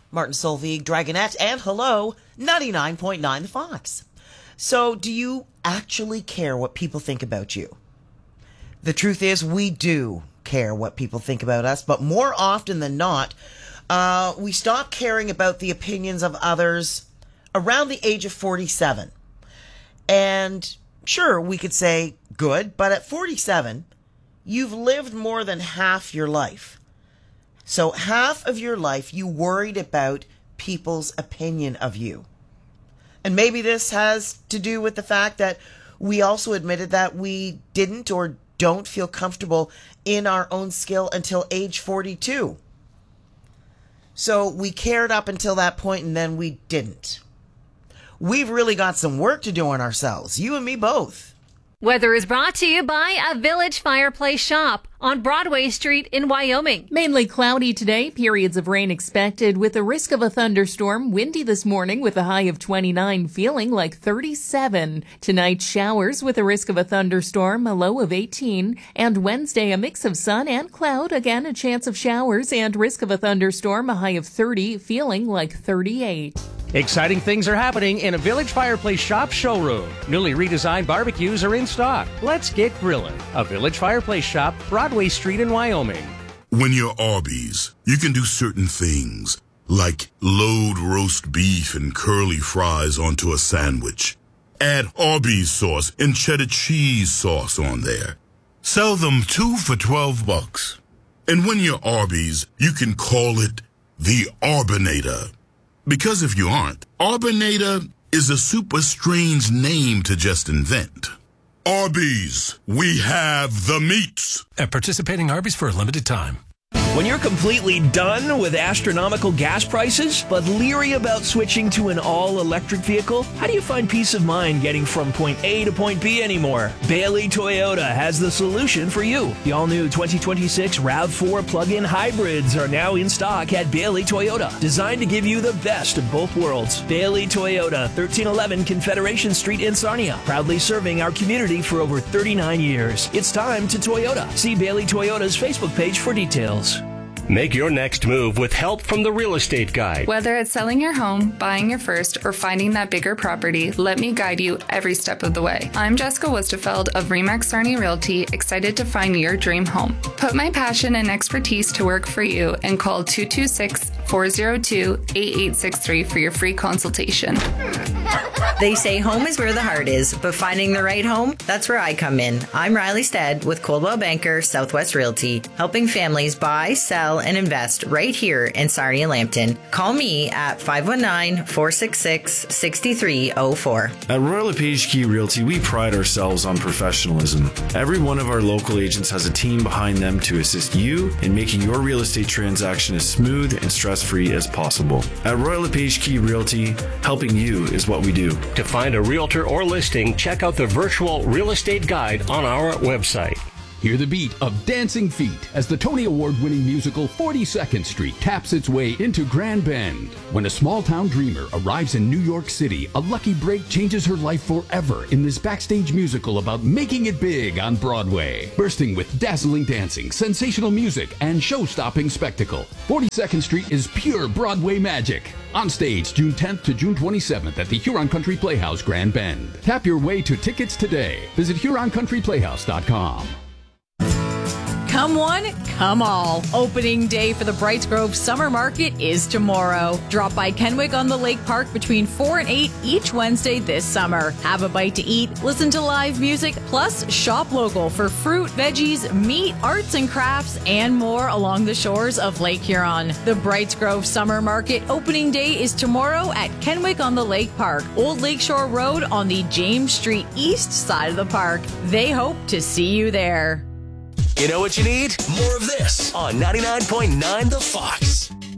Martin Solveig, Dragonette, and hello, 99.9 The Fox. So, do you actually care what people think about you? The truth is, we do care what people think about us, but more often than not, we stop caring about the opinions of others around the age of 47. And sure, we could say good, but at 47, you've lived more than half your life. So half of your life you worried about people's opinion of you. And maybe this has to do with the fact that we also admitted that we didn't or don't feel comfortable in our own skill until age 42. So we cared up until that point and then we didn't. We've really got some work to do on ourselves, you and me both. Weather is brought to you by a Village Fireplace Shop on Broadway Street in Wyoming. Mainly cloudy today, periods of rain expected with a risk of a thunderstorm. Windy this morning with a high of 29, feeling like 37. Tonight, showers with a risk of a thunderstorm, a low of 18. And Wednesday, a mix of sun and cloud, again a chance of showers and risk of a thunderstorm, a high of 30, feeling like 38. Exciting things are happening in a Village Fireplace Shop showroom. Newly redesigned barbecues are in stock. Let's get grilling. A Village Fireplace Shop, Broadway Street in Wyoming. When you're Arby's, you can do certain things, like load roast beef and curly fries onto a sandwich. Add Arby's sauce and cheddar cheese sauce on there. Sell them 2 for $12. And when you're Arby's, you can call it the Arbinator. Because if you aren't, Arbinator is a super strange name to just invent. Arby's, we have the meats. At participating Arby's for a limited time. When you're completely done with astronomical gas prices, but leery about switching to an all-electric vehicle, how do you find peace of mind getting from point A to point B anymore? Bailey Toyota has the solution for you. The all-new 2026 RAV4 plug-in hybrids are now in stock at Bailey Toyota, designed to give you the best of both worlds. Bailey Toyota, 1311 Confederation Street in Sarnia, proudly serving our community for over 39 years. It's time to Toyota. See Bailey Toyota's Facebook page for details. Make your next move with help from the Real Estate Guide. Whether it's selling your home, buying your first, or finding that bigger property, let me guide you every step of the way. I'm Jessica Wustefeld of Remax Sarnia Realty, excited to find your dream home. Put my passion and expertise to work for you and call 226-402-8863 for your free consultation. They say home is where the heart is, but finding the right home, that's where I come in. I'm Riley Stead with Coldwell Banker Southwest Realty, helping families buy, sell, and invest right here in Sarnia Lambton. Call me at 519-466-6304. At Royal LePage Key Realty, we pride ourselves on professionalism. Every one of our local agents has a team behind them to assist you in making your real estate transaction as smooth and stress-free as possible. At Royal LePage Key Realty, helping you is what we do. To find a realtor or listing, check out the virtual real estate guide on our website. Hear the beat of Dancing Feet as the Tony Award-winning musical 42nd Street taps its way into Grand Bend. When a small-town dreamer arrives in New York City, a lucky break changes her life forever in this backstage musical about making it big on Broadway. Bursting with dazzling dancing, sensational music, and show-stopping spectacle, 42nd Street is pure Broadway magic. On stage June 10th to June 27th at the Huron Country Playhouse, Grand Bend. Tap your way to tickets today. Visit HuronCountryPlayhouse.com. Come one, come all. Opening day for the Brights Grove Summer Market is tomorrow. Drop by Kenwick on the Lake Park between 4 and 8 each Wednesday this summer. Have a bite to eat, listen to live music, plus shop local for fruit, veggies, meat, arts and crafts, and more along the shores of Lake Huron. The Brights Grove Summer Market opening day is tomorrow at Kenwick on the Lake Park, Old Lakeshore Road on the James Street east side of the park. They hope to see you there. You know what you need? More of this on 99.9 The Fox.